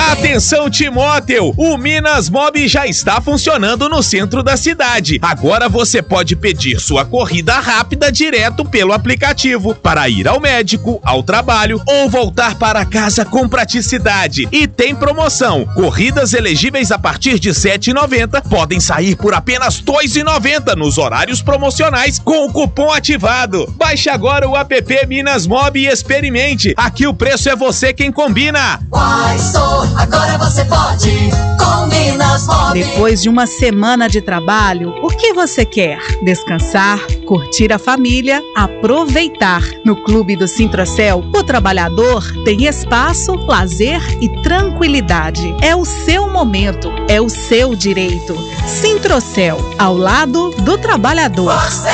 Atenção, Timóteo! O Minas Mob já está funcionando no centro da cidade. Agora você pode pedir sua corrida rápida direto pelo aplicativo para ir ao médico, ao trabalho ou voltar para casa com praticidade. E tem promoção. Corridas elegíveis a partir de R$ 7,90 podem sair por apenas R$ 2,90 nos horários promocionais com o cupom ativado. Baixe agora o app Minas Mob e experimente. Aqui o preço é você quem combina. Agora você pode com Minas Mob. Depois de uma semana de trabalho, o que você quer? Descansar, curtir a família, aproveitar. No Clube do Sintrocel, o trabalhador tem espaço, lazer e tranquilidade. É o seu momento, é o seu direito. Sintrocel, ao lado do trabalhador. Vox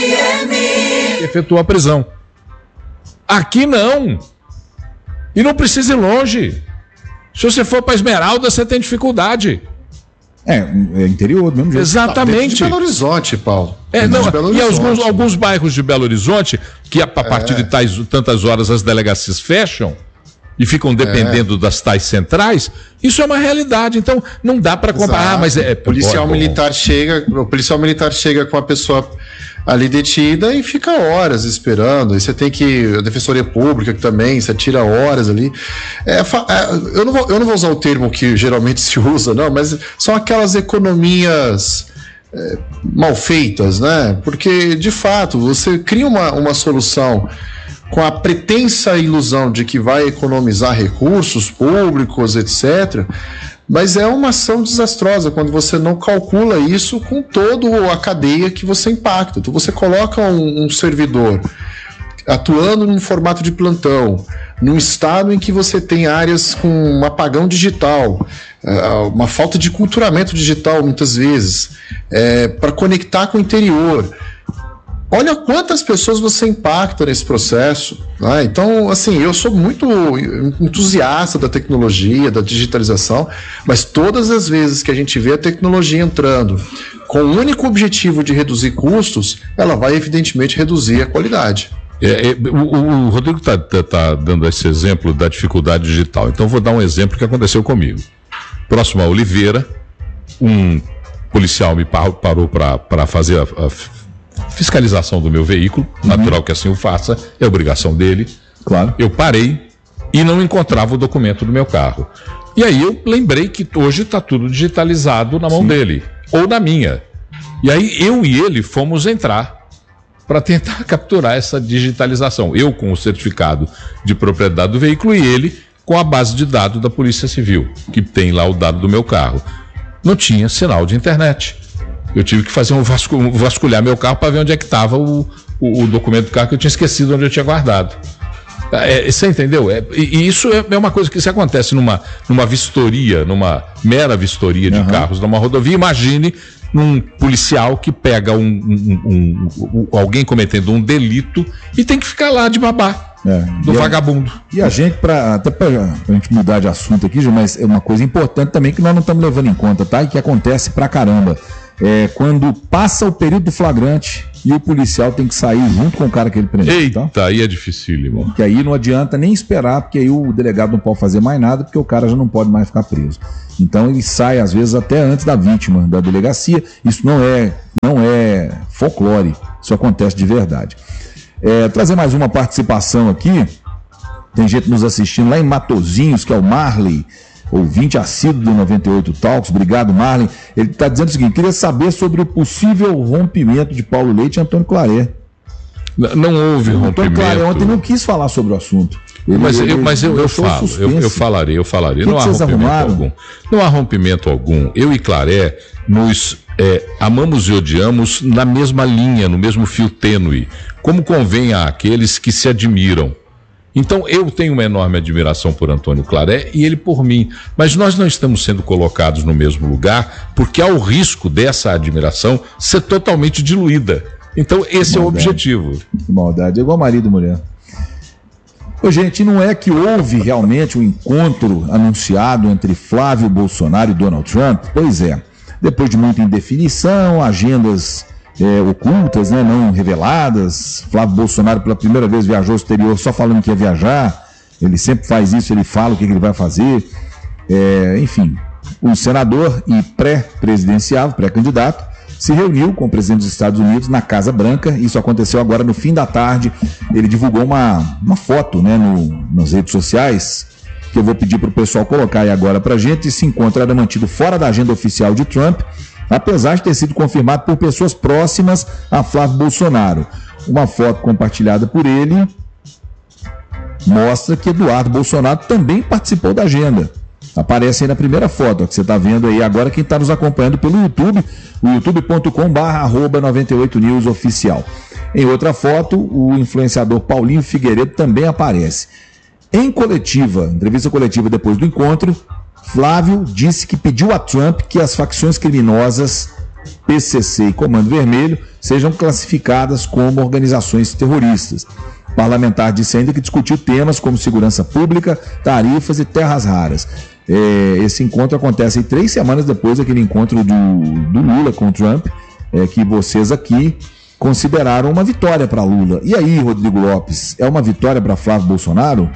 FM. Efetuou a prisão. Aqui não. E não precisa ir longe. Se você for para Esmeralda, você tem dificuldade. É interior do mesmo jeito. Exatamente. De Belo Horizonte, Paulo. E alguns bairros de Belo Horizonte, que a partir de tantas horas as delegacias fecham e ficam dependendo das tais centrais, isso é uma realidade. Então, não dá para comparar. Mas o policial militar chega com a pessoa ali detida e fica horas esperando. E você tem que... A Defensoria Pública que também, você tira horas ali. Eu não vou usar o termo que geralmente se usa, não, mas são aquelas economias mal feitas, né? Porque, de fato, você cria uma solução com a pretensa ilusão de que vai economizar recursos públicos, etc., mas é uma ação desastrosa quando você não calcula isso com toda a cadeia que você impacta. Então você coloca um servidor atuando num formato de plantão, num estado em que você tem áreas com um apagão digital, uma falta de culturamento digital muitas vezes, para conectar com o interior. Olha quantas pessoas você impacta nesse processo, né? Então, assim, eu sou muito entusiasta da tecnologia, da digitalização, mas todas as vezes que a gente vê a tecnologia entrando com o único objetivo de reduzir custos, ela vai evidentemente reduzir a qualidade. O Rodrigo está dando esse exemplo da dificuldade digital. Então, vou dar um exemplo que aconteceu comigo. Próximo a Oliveira, um policial me parou para fazer a fiscalização do meu veículo, natural que assim o faça, é obrigação dele. Claro. Eu parei e não encontrava o documento do meu carro. E aí eu lembrei que hoje está tudo digitalizado na mão dele, ou na minha. E aí eu e ele fomos entrar para tentar capturar essa digitalização. Eu com o certificado de propriedade do veículo e ele com a base de dados da Polícia Civil, que tem lá o dado do meu carro. Não tinha sinal de internet. Eu tive que fazer vasculhar meu carro para ver onde é que estava o documento do carro que eu tinha esquecido onde eu tinha guardado. Você entendeu? E isso é uma coisa que se acontece numa vistoria, numa mera vistoria de carros numa rodovia. Imagine num policial que pega alguém cometendo um delito e tem que ficar lá de babá. Do vagabundo. E a gente, até pra gente mudar de assunto aqui, mas é uma coisa importante também que nós não estamos levando em conta, tá? E que acontece pra caramba. Quando passa o período do flagrante e o policial tem que sair junto com o cara que ele prendeu. Eita, tá? Aí é dificílimo. Porque aí não adianta nem esperar, porque aí o delegado não pode fazer mais nada, porque o cara já não pode mais ficar preso. Então ele sai, às vezes, até antes da vítima da delegacia. Isso não é folclore, isso acontece de verdade. Trazer mais uma participação aqui. Tem gente nos assistindo lá em Matozinhos, que é o Marley, ouvinte assíduo do 98 Talks. Obrigado, Marley. Ele está dizendo o seguinte: queria saber sobre o possível rompimento de Paulo Leite e Antônio Claré. Não houve rompimento. Antônio Claré ontem não quis falar sobre o assunto. Eu falarei. Não há rompimento algum. Não há rompimento algum. Eu e Claré nos amamos e odiamos na mesma linha, no mesmo fio tênue, como convém àqueles que se admiram. Então eu tenho uma enorme admiração por Antônio Claré e ele por mim, mas nós não estamos sendo colocados no mesmo lugar porque há o risco dessa admiração ser totalmente diluída. Então esse é o objetivo. Que maldade, é igual marido e mulher. Ô, gente, não é que houve realmente um encontro anunciado entre Flávio Bolsonaro e Donald Trump? Pois é, depois de muita indefinição, agendas ocultas, né, não reveladas. Flávio Bolsonaro pela primeira vez viajou ao exterior só falando que ia viajar. Ele sempre faz isso, ele fala o que ele vai fazer. Enfim, o senador e pré-candidato, se reuniu com o presidente dos Estados Unidos na Casa Branca. Isso aconteceu agora no fim da tarde. Ele divulgou uma foto, né, nas redes sociais, que eu vou pedir para o pessoal colocar aí agora para a gente. Esse encontro era mantido fora da agenda oficial de Trump, apesar de ter sido confirmado por pessoas próximas a Flávio Bolsonaro. Uma foto compartilhada por ele mostra que Eduardo Bolsonaro também participou da agenda. Aparece aí na primeira foto, que você está vendo aí agora, quem está nos acompanhando pelo YouTube, o youtube.com/98news oficial. Em outra foto, o influenciador Paulinho Figueiredo também aparece. Em entrevista coletiva depois do encontro, Flávio disse que pediu a Trump que as facções criminosas PCC e Comando Vermelho sejam classificadas como organizações terroristas. O parlamentar disse ainda que discutiu temas como segurança pública, tarifas e terras raras. Esse encontro acontece 3 semanas depois daquele encontro do Lula com o Trump, que vocês aqui consideraram uma vitória para Lula. E aí, Rodrigo Lopes, é uma vitória para Flávio Bolsonaro?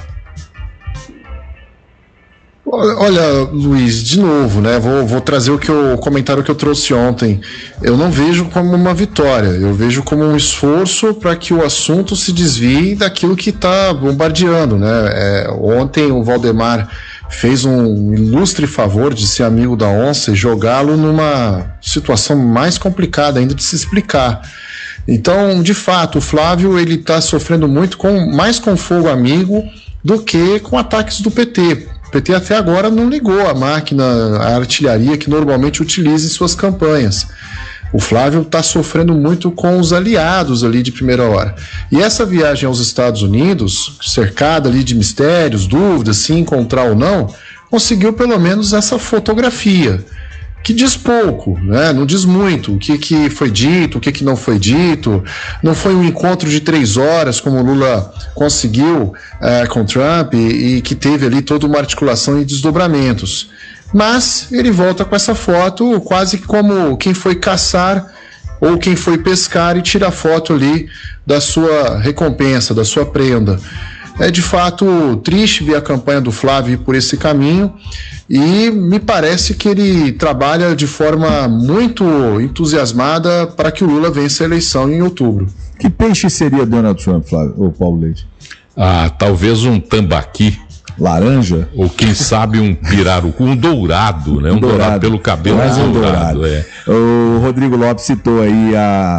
Olha, Luiz, de novo, né? Vou trazer o comentário que eu trouxe ontem. Eu não vejo como uma vitória, eu vejo como um esforço para que o assunto se desvie daquilo que está bombardeando, né? Ontem o Valdemar fez um ilustre favor de ser amigo da onça e jogá-lo numa situação mais complicada ainda de se explicar. Então, de fato, o Flávio ele está sofrendo muito mais com fogo amigo do que com ataques do PT. O PT até agora não ligou a máquina, a artilharia que normalmente utiliza em suas campanhas. O Flávio está sofrendo muito com os aliados ali de primeira hora. E essa viagem aos Estados Unidos, cercada ali de mistérios, dúvidas, se encontrar ou não, conseguiu pelo menos essa fotografia, que diz pouco, né? Não diz muito o que foi dito, o que não foi dito. Não foi um encontro de 3 horas, como o Lula conseguiu com Trump, e que teve ali toda uma articulação e desdobramentos. Mas ele volta com essa foto quase como quem foi caçar ou quem foi pescar e tira a foto ali da sua recompensa, da sua prenda. É de fato triste ver a campanha do Flávio por esse caminho, e me parece que ele trabalha de forma muito entusiasmada para que o Lula vença a eleição em outubro. Que peixe seria Donald Trump, Flávio, ou Paulo Leite? Talvez um tambaqui. Laranja? Ou quem sabe um pirarucu, um dourado, né? Um dourado pelo cabelo. Mais um dourado. O Rodrigo Lopes citou aí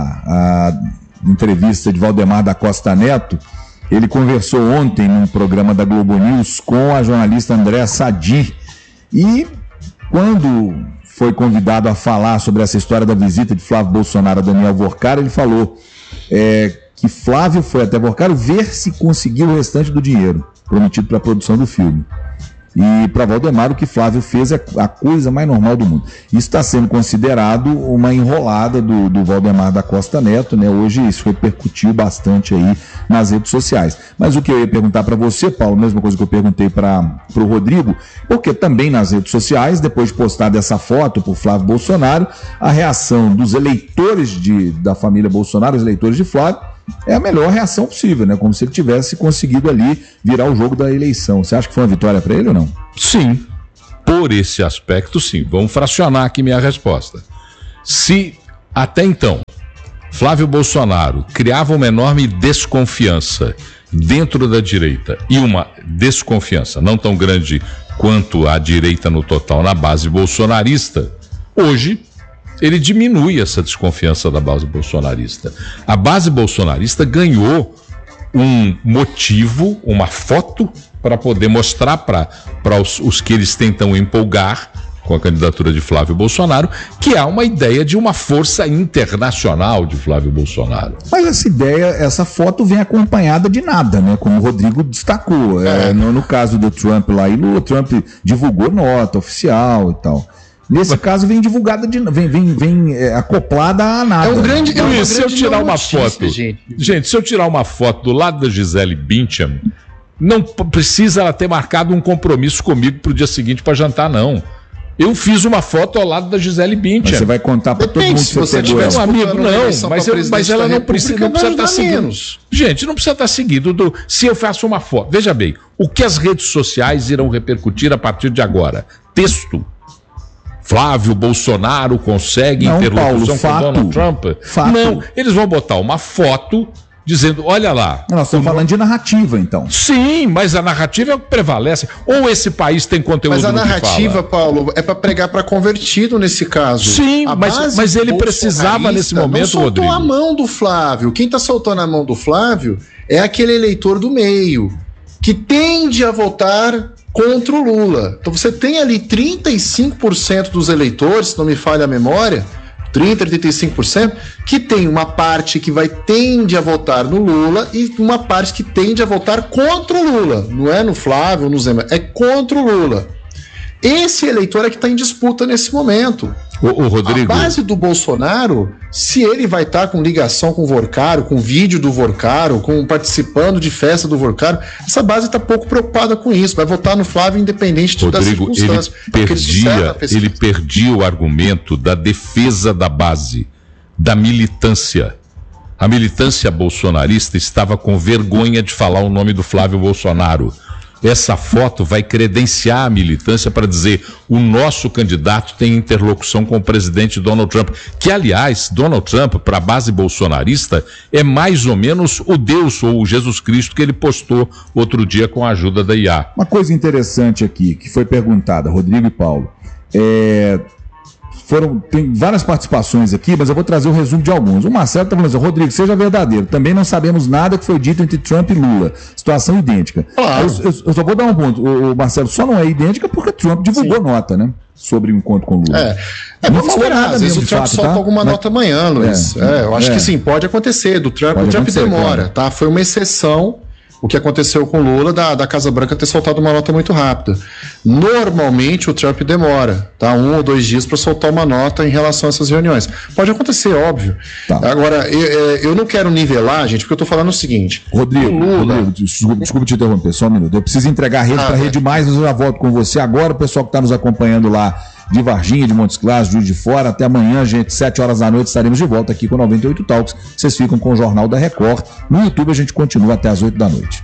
a entrevista de Valdemar da Costa Neto. Ele conversou ontem num programa da Globo News com a jornalista Andréa Sadi, e quando foi convidado a falar sobre essa história da visita de Flávio Bolsonaro a Daniel Vorcaro, ele falou que Flávio foi até Vorcaro ver se conseguiu o restante do dinheiro prometido para a produção do filme. E para Valdemar, o que Flávio fez é a coisa mais normal do mundo. Isso está sendo considerado uma enrolada do Valdemar da Costa Neto, né? Hoje isso repercutiu bastante aí nas redes sociais. Mas o que eu ia perguntar para você, Paulo, mesma coisa que eu perguntei para o Rodrigo, porque também nas redes sociais, depois de postar essa foto por Flávio Bolsonaro, a reação dos eleitores da família Bolsonaro, os eleitores de Flávio, é a melhor reação possível, né? Como se ele tivesse conseguido ali virar o jogo da eleição. Você acha que foi uma vitória para ele ou não? Sim, por esse aspecto sim. Vamos fracionar aqui minha resposta. Se até então Flávio Bolsonaro criava uma enorme desconfiança dentro da direita, e uma desconfiança não tão grande quanto a direita no total na base bolsonarista, hoje ele diminui essa desconfiança da base bolsonarista. A base bolsonarista ganhou um motivo, uma foto, para poder mostrar para os que eles tentam empolgar com a candidatura de Flávio Bolsonaro, que há uma ideia de uma força internacional de Flávio Bolsonaro. Mas essa foto vem acompanhada de nada, né? Como o Rodrigo destacou. No caso do Trump lá, o Trump divulgou nota oficial e tal. Nesse caso vem divulgada, vem acoplada a nada. Se eu tirar uma foto, gente, se eu tirar uma foto do lado da Gisele Bündchen, não precisa ela ter marcado um compromisso comigo pro dia seguinte para jantar, não. Eu fiz uma foto ao lado da Gisele Bündchen. Mas você vai contar para todo mundo que você pegou ela. Amigo, não, mas ela não precisa estar seguindo. Gente, não precisa estar seguindo se eu faço uma foto. Veja bem, o que as redes sociais irão repercutir a partir de agora? texto. Flávio Bolsonaro consegue interlocução com Donald Trump. Fato. Não, eles vão botar uma foto dizendo, olha lá. Nós estamos falando de narrativa, então. Sim, mas a narrativa é o que prevalece. Ou esse país tem conteúdo Mas a no que narrativa, fala? Paulo, é para pregar para convertido nesse caso. Sim, A mas base ele precisava nesse momento, não soltou Rodrigo. a mão do Flávio. Quem está soltando a mão do Flávio é aquele eleitor do meio, que tende a votar contra o Lula. Então você tem ali 35% dos eleitores, se não me falha a memória, 35%, que tem uma parte que tende a votar no Lula e uma parte que tende a votar contra o Lula. Não é no Flávio, no Zé, é contra o Lula. Esse eleitor é que está em disputa nesse momento. O Rodrigo... A base do Bolsonaro, se ele vai estar com ligação com o Vorcaro, com vídeo do Vorcaro, participando de festa do Vorcaro, essa base está pouco preocupada com isso. Vai votar no Flávio independente das Rodrigo, circunstâncias. ele perdia o argumento da defesa da base, da militância. A militância bolsonarista estava com vergonha de falar o nome do Flávio Bolsonaro. Essa foto vai credenciar a militância para dizer o nosso candidato tem interlocução com o presidente Donald Trump, que aliás, Donald Trump, para a base bolsonarista, é mais ou menos o Deus ou o Jesus Cristo que ele postou outro dia com a ajuda da IA. Uma coisa interessante aqui, que foi perguntada, Rodrigo e Paulo, tem várias participações aqui, mas eu vou trazer o resumo de alguns. O Marcelo está falando assim, Rodrigo, seja verdadeiro, também não sabemos nada que foi dito entre Trump e Lula. Situação idêntica. Claro. Eu só vou dar um ponto. O Marcelo, só não é idêntica porque Trump divulgou nota, né? Sobre o encontro com o Lula. Não falou nada. Às vezes o Trump solta alguma nota amanhã, Luiz. Eu acho que sim, pode acontecer. O Trump demora, tá? Foi uma exceção. O que aconteceu com o Lula, da Casa Branca ter soltado uma nota muito rápida. Normalmente o Trump demora, tá? 1 ou 2 dias para soltar uma nota em relação a essas reuniões. Pode acontecer, óbvio. Tá. Agora, eu não quero nivelar, gente, porque eu tô falando o seguinte. Rodrigo, desculpa te interromper, só um minuto. Eu preciso entregar a rede para a Rede Mais, mas eu já volto com você agora. O pessoal que está nos acompanhando lá de Varginha, de Montes Claros, Juiz de Fora, até amanhã, gente, 7 horas da noite, estaremos de volta aqui com 98 Talks. Vocês ficam com o Jornal da Record. No YouTube a gente continua até as 8 da noite.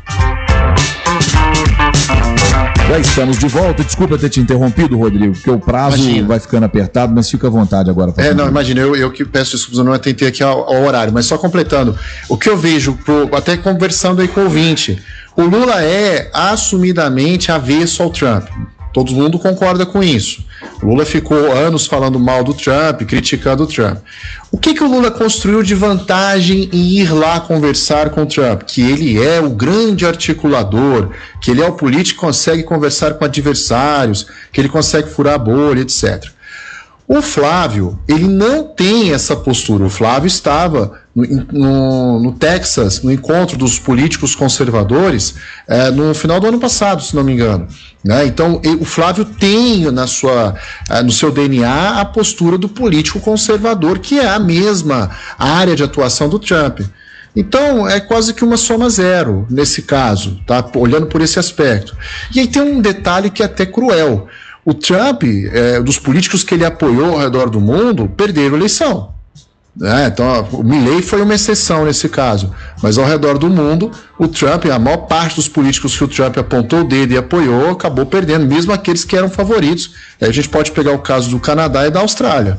Já estamos de volta. Desculpa ter te interrompido, Rodrigo, porque o prazo vai ficando apertado, mas fica à vontade agora. Imagina, eu que peço desculpas, eu não atentei aqui ao horário, mas só completando, o que eu vejo, até conversando aí com o ouvinte, o Lula é assumidamente avesso ao Trump. Todo mundo concorda com isso. O Lula ficou anos falando mal do Trump, criticando o Trump. O que o Lula construiu de vantagem em ir lá conversar com o Trump? Que ele é o grande articulador, que ele é o político que consegue conversar com adversários, que ele consegue furar a bolha, etc. O Flávio, ele não tem essa postura. O Flávio estava no Texas, no encontro dos políticos conservadores, no final do ano passado, se não me engano. Né? Então, o Flávio tem no seu DNA a postura do político conservador, que é a mesma área de atuação do Trump. Então, é quase que uma soma zero nesse caso, tá? Olhando por esse aspecto. E aí tem um detalhe que é até cruel. O Trump, dos políticos que ele apoiou ao redor do mundo, perderam a eleição. Então, o Milley foi uma exceção nesse caso. Mas ao redor do mundo, o Trump, a maior parte dos políticos que o Trump apontou o dedo e apoiou, acabou perdendo, mesmo aqueles que eram favoritos. Aí a gente pode pegar o caso do Canadá e da Austrália.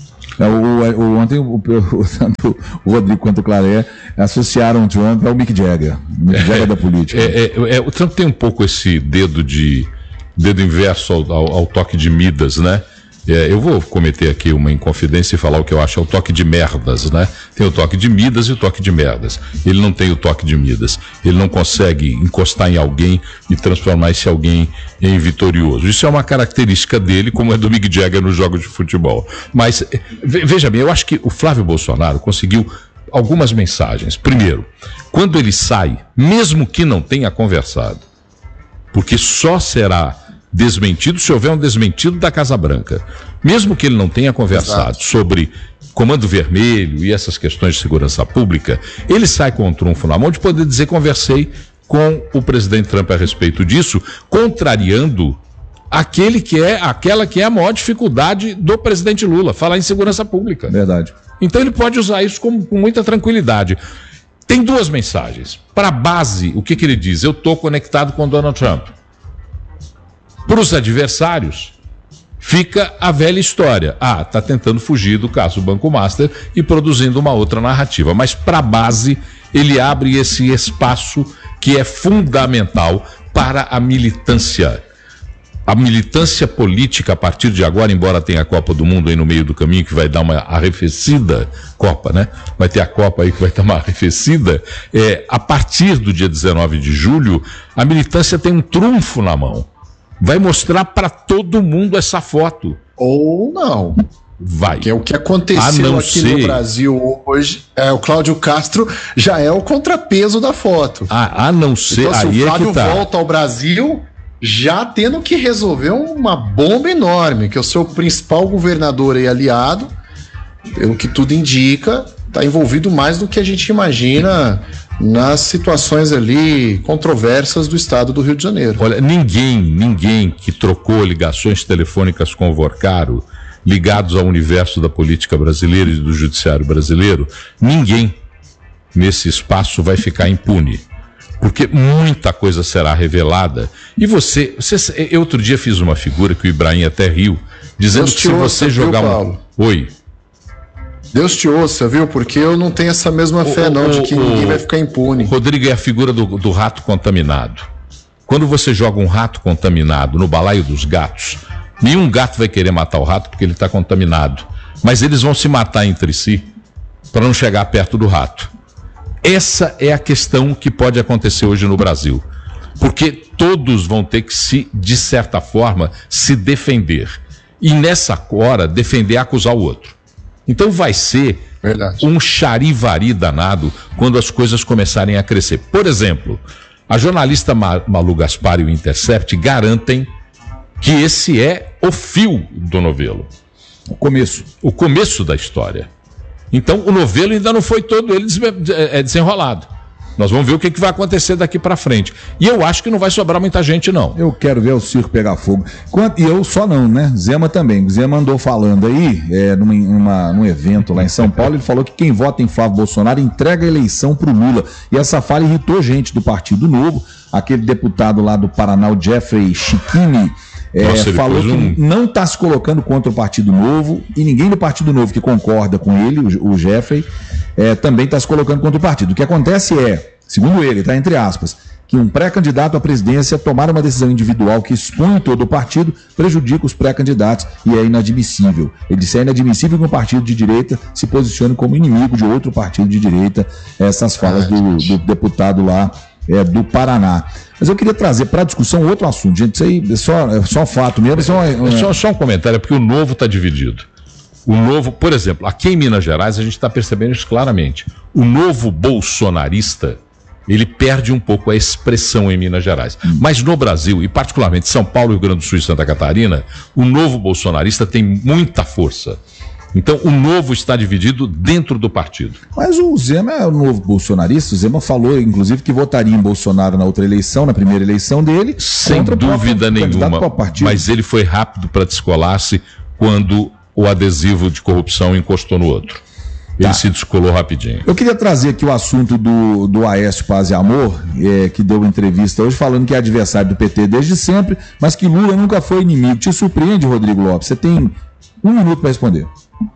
Ontem tanto o Rodrigo quanto o Claré associaram o Trump ao Mick Jagger. O Mick Jagger da política. O Trump tem um pouco esse dedo inverso ao toque de Midas, né? Eu vou cometer aqui uma inconfidência e falar o que eu acho é o toque de merdas, né? Tem o toque de Midas e o toque de merdas. Ele não tem o toque de Midas. Ele não consegue encostar em alguém e transformar esse alguém em vitorioso. Isso é uma característica dele, como é do Mick Jagger nos jogos de futebol. Mas, veja bem, eu acho que o Flávio Bolsonaro conseguiu algumas mensagens. Primeiro, quando ele sai, mesmo que não tenha conversado, porque só será desmentido se houver um desmentido da Casa Branca. Mesmo que ele não tenha conversado sobre Comando Vermelho e essas questões de segurança pública, ele sai com um trunfo na mão de poder dizer: conversei com o presidente Trump a respeito disso, contrariando aquela que é a maior dificuldade do presidente Lula, falar em segurança pública. Verdade. Então ele pode usar isso com muita tranquilidade. Tem duas mensagens. Para a base, o que ele diz? Eu estou conectado com Donald Trump. Para os adversários, fica a velha história. Está tentando fugir do caso Banco Master e produzindo uma outra narrativa. Mas para a base, ele abre esse espaço que é fundamental para a militância. A militância política, a partir de agora, embora tenha a Copa do Mundo aí no meio do caminho, que vai dar uma arrefecida, Copa, né? Vai ter a Copa aí que vai dar uma arrefecida. A partir do dia 19 de julho, a militância tem um trunfo na mão. Vai mostrar para todo mundo essa foto. Ou não. Vai. Que é o que aconteceu aqui no Brasil hoje. O Cláudio Castro já é o contrapeso da foto. A não ser... Então, se aí o Flávio é que tá. volta ao Brasil... já tendo que resolver uma bomba enorme, que é o seu principal governador e aliado, pelo que tudo indica, está envolvido mais do que a gente imagina nas situações ali controversas do estado do Rio de Janeiro. Olha, ninguém que trocou ligações telefônicas com o Vorcaro, ligados ao universo da política brasileira e do judiciário brasileiro, ninguém nesse espaço vai ficar impune. Porque muita coisa será revelada. E eu outro dia fiz uma figura que o Ibrahim até riu, dizendo que se você jogar Paulo? Oi. Deus te ouça, viu? Porque eu não tenho essa mesma fé, de que ninguém vai ficar impune. Rodrigo, é a figura do rato contaminado. Quando você joga um rato contaminado no balaio dos gatos, nenhum gato vai querer matar o rato porque ele está contaminado. Mas eles vão se matar entre si para não chegar perto do rato. Essa é a questão que pode acontecer hoje no Brasil. Porque todos vão ter que, de certa forma, se defender. E nessa hora, defender é acusar o outro. Então vai ser um charivari danado quando as coisas começarem a crescer. Por exemplo, a jornalista Malu Gaspar e o Intercept garantem que esse é o fio do novelo. O começo da história. Então, o novelo ainda não foi todo ele desenrolado. Nós vamos ver o que vai acontecer daqui para frente. E eu acho que não vai sobrar muita gente, não. Eu quero ver o circo pegar fogo. E eu só não, né? Zema também. Zema andou falando aí, num evento lá em São Paulo, ele falou que quem vota em Flávio Bolsonaro entrega a eleição pro Lula. E essa fala irritou gente do Partido Novo. Aquele deputado lá do Paraná, o Jeffrey Chiquini, falou que não está se colocando contra o Partido Novo, e ninguém do Partido Novo que concorda com ele, o Jeffrey, também está se colocando contra o partido. O que acontece segundo ele, tá, entre aspas, que um pré-candidato à presidência tomar uma decisão individual que expõe todo o partido prejudica os pré-candidatos e é inadmissível. Ele disse: é inadmissível que um partido de direita se posicione como inimigo de outro partido de direita. Essas falas do deputado lá do Paraná. Mas eu queria trazer para a discussão outro assunto, gente. Isso aí é só fato mesmo. Só um comentário, porque o Novo está dividido. O Novo, por exemplo, aqui em Minas Gerais, a gente está percebendo isso claramente. O Novo bolsonarista, ele perde um pouco a expressão em Minas Gerais. Mas no Brasil, e particularmente São Paulo, Rio Grande do Sul e Santa Catarina, o Novo bolsonarista tem muita força. Então, o Novo está dividido dentro do partido. Mas o Zema é o novo bolsonarista. O Zema falou, inclusive, que votaria em Bolsonaro na outra eleição, na primeira eleição dele. Sem dúvida nenhuma. Mas ele foi rápido para descolar-se quando o adesivo de corrupção encostou no outro. Ele se descolou rapidinho. Eu queria trazer aqui o assunto do Aécio Paz e Amor, que deu entrevista hoje falando que é adversário do PT desde sempre, mas que Lula nunca foi inimigo. Te surpreende, Rodrigo Lopes? Você tem 1 minuto para responder.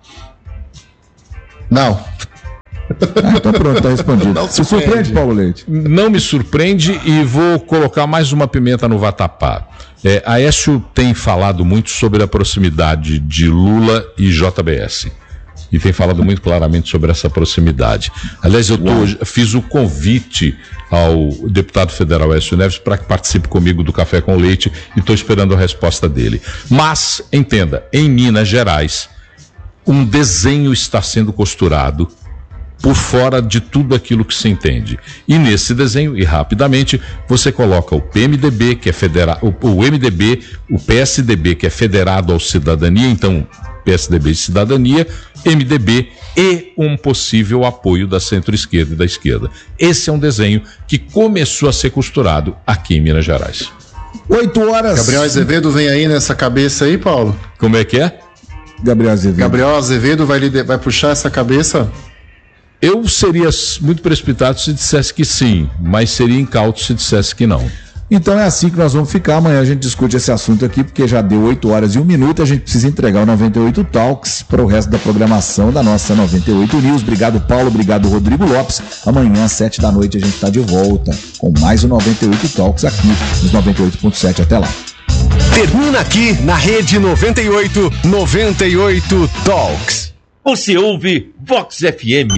Não. Então pronto, está respondido. Não se surpreende, Paulo Leite? Não me surpreende, e vou colocar mais uma pimenta no vatapá. Aécio tem falado muito sobre a proximidade de Lula e JBS. E tem falado muito claramente sobre essa proximidade. Aliás, eu fiz o convite ao deputado federal Aécio Neves para que participe comigo do Café com Leite e estou esperando a resposta dele. Mas, entenda, em Minas Gerais, um desenho está sendo costurado por fora de tudo aquilo que se entende. E nesse desenho, e rapidamente, você coloca o PMDB, que é federado, o MDB, o PSDB, que é federado ao Cidadania, então PSDB e Cidadania, MDB e um possível apoio da centro-esquerda e da esquerda. Esse é um desenho que começou a ser costurado aqui em Minas Gerais. 8 horas. Gabriel Azevedo vem aí nessa cabeça aí, Paulo? Como é que é? Gabriel Azevedo vai puxar essa cabeça? Eu seria muito precipitado se dissesse que sim, mas seria incauto se dissesse que não. Então é assim que nós vamos ficar. Amanhã a gente discute esse assunto aqui, porque já deu 8 horas e 1 minuto. A gente precisa entregar o 98 Talks para o resto da programação da nossa 98 News. Obrigado, Paulo. Obrigado, Rodrigo Lopes. Amanhã, às 7 da noite, a gente está de volta com mais o 98 Talks aqui nos 98.7. Até lá. Termina aqui na Rede 98 Talks. Você ouve Vox FM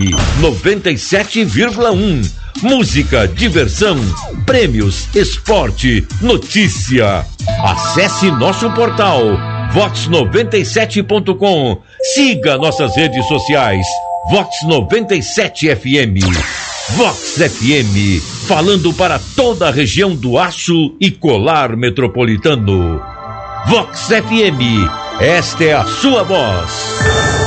97,1. Música, diversão, prêmios, esporte, notícia. Acesse nosso portal vox97.com. Siga nossas redes sociais. Vox 97 FM. Vox FM, falando para toda a região do Aço e Colar Metropolitano. Vox FM, esta é a sua voz.